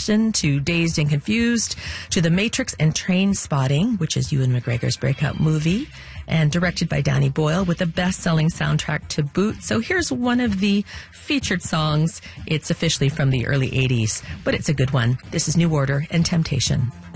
Inception to Dazed and Confused to The Matrix and Trainspotting, which is Ewan McGregor's breakout movie, and directed by Danny Boyle with a best-selling soundtrack to boot. So here's one of the featured songs. It's officially from the early 80s, but it's a good one. This is New Order and Temptation.